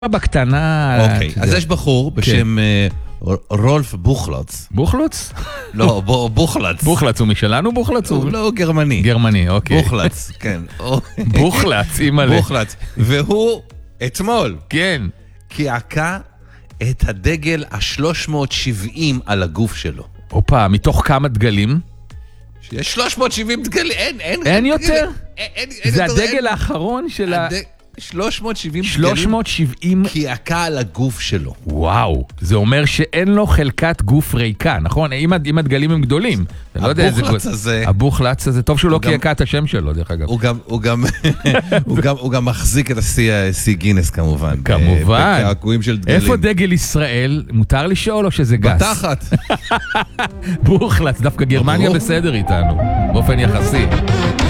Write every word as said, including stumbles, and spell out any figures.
בקטנה... אוקיי, אז יש בחור בשם רולף בוכלץ. בוכלץ? לא, בוכלץ. בוכלץ הוא משלנו בוכלץ? הוא לא גרמני. גרמני, אוקיי. בוכלץ, כן. בוכלץ, אימא'לה. בוכלץ. והוא אתמול. כן. קעקע את הדגל ה-שלוש מאות שבעים על הגוף שלו. אופה, מתוך כמה דגלים? יש שלוש מאות שבעים דגלים, אין, אין. אין יותר? אין, זה הדגל האחרון של ה... שלוש מאות שבעים דגלים. שלוש מאות שבעים... קעקע על הגוף שלו. וואו, זה אומר שאין לו חלקת גוף ריקה, נכון? אם הדגלים הם גדולים. הבוכלץ הזה... הבוכלץ הזה, טוב שהוא לא קעקע את השם שלו, דרך אגב. הוא גם מחזיק את השיא גינס כמובן. כמובן. בקעקועים של דגלים. איפה דגל ישראל? מותר לשאול או שזה גס? בתחת. בוכלץ, דווקא גרמניה בסדר איתנו, באופן יחסי.